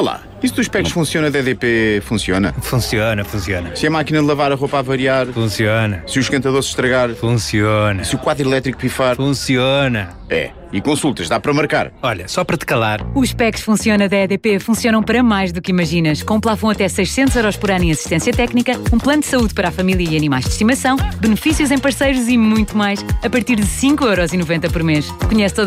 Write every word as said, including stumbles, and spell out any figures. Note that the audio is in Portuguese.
lá, isso dos packs funciona da E D P funciona? Funciona, funciona. Se a máquina de lavar a roupa a variar? Funciona. Se o esquentador se estragar? Funciona. Se o quadro elétrico pifar? Funciona. É, e consultas, dá para marcar? Olha, só para te calar. Os packs Funciona da E D P funcionam para mais do que imaginas. Com um plafond até seiscentos euros por ano em assistência técnica, um plano de saúde para a família e animais de estimação, benefícios em parceiros e muito mais, a partir de cinco euros e noventa por mês. Conhece todas